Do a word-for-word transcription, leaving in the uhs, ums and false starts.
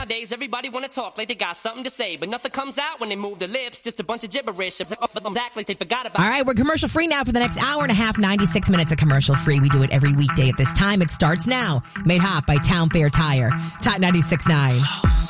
Nowadays, everybody wanna talk like they got something to say, but nothing comes out when they move their lips. Just a bunch of gibberish. But them act like they forgot about. All right, we're commercial free now for the next hour and a half. ninety-six minutes of commercial free. We do it every weekday at this time. It starts now. Made hot by Town Fair Tire. Top ninety-six point nine.